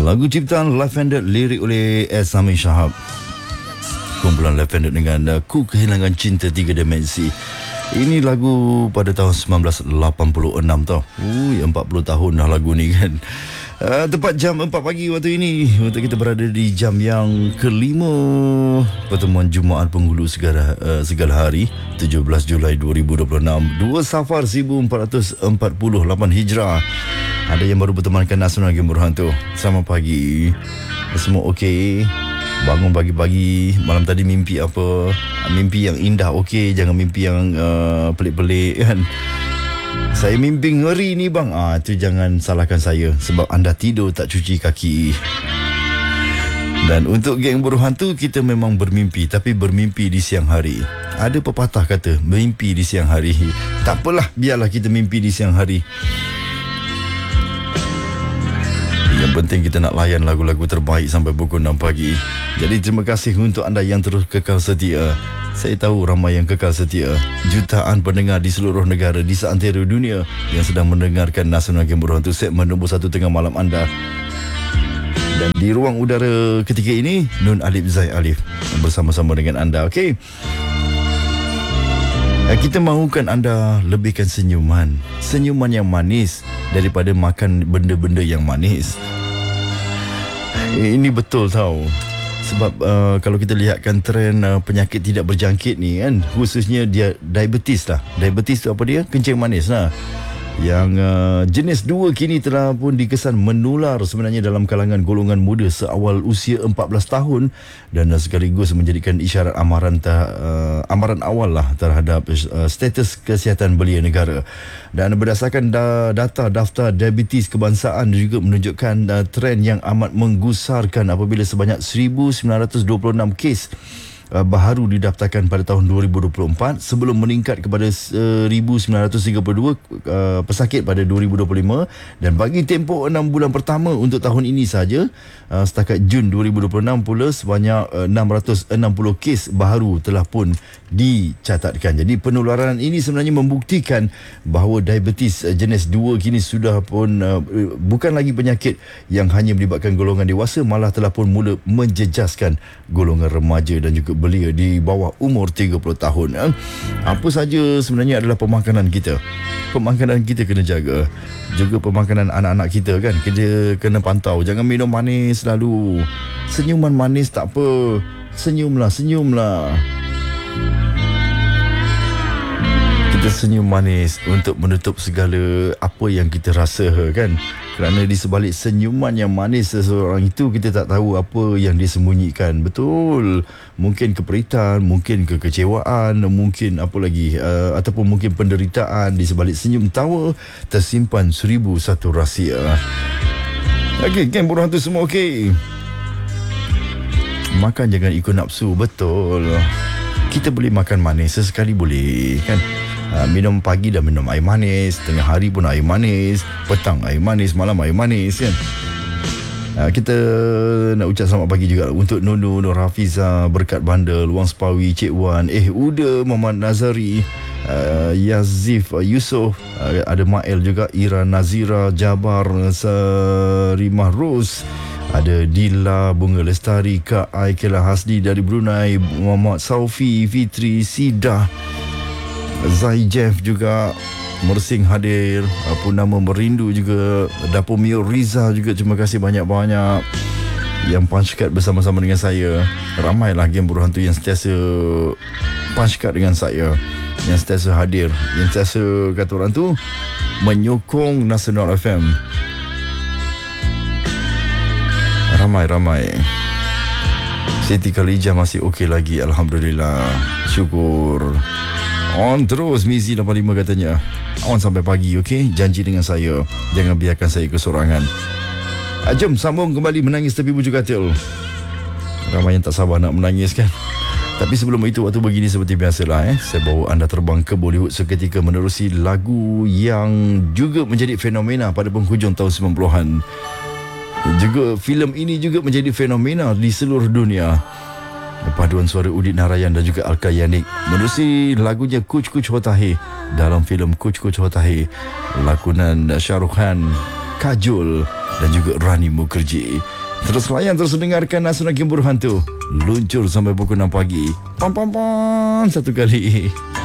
Lagu ciptaan Lavender, lirik oleh S. Amin Shahab. Kumpulan Lavender dengan Ku Kehilangan Cinta Tiga Dimensi. Ini lagu pada tahun 1986 tau. 40 tahun dah lagu ni kan. Tepat jam 4 pagi waktu ini, untuk kita berada di jam yang kelima pertemuan Jumaat Penghulu segala hari 17 Julai 2026, 2 Safar 1448 Hijrah. Ada yang baru bertemankan Nasional Game Berhantu. Selamat pagi. Semua okey? Bangun pagi-pagi, malam tadi mimpi apa? Mimpi yang indah okey, jangan mimpi yang pelik-pelik kan. Saya mimpi ngeri ni bang. Itu jangan salahkan saya, sebab anda tidur tak cuci kaki. Dan untuk geng buruh hantu, kita memang bermimpi, tapi bermimpi di siang hari. Ada pepatah kata, mimpi di siang hari. Tak apalah, biarlah kita mimpi di siang hari. Yang penting kita nak layan lagu-lagu terbaik sampai pukul 6 pagi. Jadi terima kasih untuk anda yang terus kekal setia. Saya tahu ramai yang kekal setia. Jutaan pendengar di seluruh negara, di seantero dunia yang sedang mendengarkan Nasional Game Berhantu segmen nombor 1 tengah malam anda. Dan di ruang udara ketika ini, Nun Alif Zai Alif bersama-sama dengan anda. Okey. Kita mahukan anda lebihkan senyuman. Senyuman yang manis daripada makan benda-benda yang manis. Ini betul tau. Sebab kalau kita lihatkan trend penyakit tidak berjangkit ni kan, khususnya dia diabetes lah. Diabetes tu apa dia? Kencing manis lah. Yang jenis 2 kini telah pun dikesan menular sebenarnya dalam kalangan golongan muda seawal usia 14 tahun, dan sekaligus menjadikan isyarat amaran awal lah terhadap status kesihatan belia negara. Dan berdasarkan data daftar diabetes kebangsaan juga menunjukkan trend yang amat menggusarkan apabila sebanyak 1926 kes baharu didaftarkan pada tahun 2024 sebelum meningkat kepada 1932 pesakit pada 2025. Dan bagi tempoh 6 bulan pertama untuk tahun ini saja, setakat Jun 2026 pula, sebanyak 660 kes baharu telah pun dicatatkan. Jadi penularan ini sebenarnya membuktikan bahawa diabetes jenis 2 kini sudah pun bukan lagi penyakit yang hanya melibatkan golongan dewasa, malah telah pun mula menjejaskan golongan remaja dan juga belia di bawah umur 30 tahun. Apa saja sebenarnya adalah pemakanan kita. Pemakanan kita kena jaga. Juga pemakanan anak-anak kita kan, kita kena pantau. Jangan minum manis selalu. Senyuman manis tak apa. Senyumlah. Kita senyum manis untuk menutup segala apa yang kita rasa kan. Kerana di sebalik senyuman yang manis seseorang itu, kita tak tahu apa yang dia sembunyikan. Betul. Mungkin keperitan, mungkin kekecewaan, mungkin apa lagi, ataupun mungkin penderitaan. Di sebalik senyum tawa tersimpan 1001 rahsia. Okey, geng buruh hantu semua okey. Makan jangan ikut nafsu. Betul. Kita boleh makan manis sesekali boleh kan. Minum pagi dah minum air manis, tengah hari pun air manis, petang air manis, malam air manis kan. Kita nak ucap selamat pagi juga untuk Nunu, Nur Hafiza, Berkat Bandel, Wang Sepawi, Cik Wan, Uda, Muhammad Nazari, Yazif Yusof, ada Mael juga, Ira Nazira, Jabar, Sarimah Ros, ada Dila, Bunga Lestari, Kak Aikela Hasdi dari Brunei, Muhammad Saufi, Fitri, Sidah, Zai Jeff juga, Mersing hadir, Purnama Merindu juga, Dapur Mio Riza juga. Terima kasih banyak-banyak yang punch card bersama-sama dengan saya. Ramailah geng buruh hantu yang sentiasa punch card dengan saya, yang sentiasa hadir, yang sentiasa kata orang tu menyokong Nasional FM. Ramai. Siti Khalijah masih okey lagi, alhamdulillah. Syukur. On terus Mizi 85 katanya. On sampai pagi, okey? Janji dengan saya, jangan biarkan saya kesorangan. Jom sambung kembali Menangis Tepi Bujur Katil. Ramai yang tak sabar nak menangis kan. Tapi sebelum itu, waktu begini seperti biasalah saya bawa anda terbang ke Bollywood seketika menerusi lagu yang juga menjadi fenomena pada penghujung tahun 90-an. Juga filem ini juga menjadi fenomena di seluruh dunia. Paduan suara Udit Narayan dan juga Alka Yanik menerusi lagunya Kuch Kuch Hota Hai dalam filem Kuch Kuch Hota Hai, lakonan Shah Rukh Khan Kajol dan juga Rani Mukherjee. Terus layan, terus dengarkan Nasional Game Hantu. Luncur sampai pukul 6 pagi. Pam pam pam satu kali.